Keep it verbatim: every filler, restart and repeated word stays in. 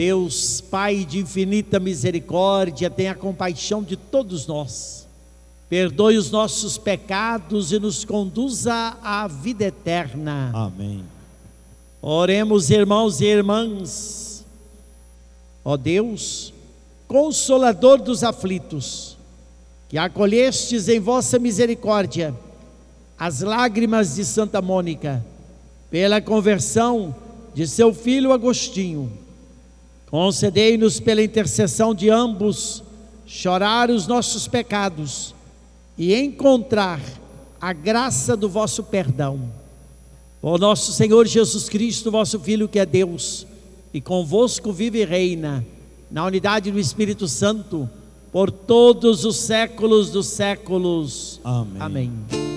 Deus, Pai de infinita misericórdia, tenha compaixão de todos nós, perdoe os nossos pecados e nos conduza à vida eterna. Amém. Oremos, irmãos e irmãs. Ó Deus, Consolador dos aflitos, que acolhestes em vossa misericórdia as lágrimas de Santa Mônica, pela conversão de seu filho Agostinho, concedei-nos pela intercessão de ambos chorar os nossos pecados e encontrar a graça do vosso perdão. Ó nosso Senhor Jesus Cristo, vosso Filho, que é Deus, e convosco vive e reina, na unidade do Espírito Santo, por todos os séculos dos séculos. Amém. Amém.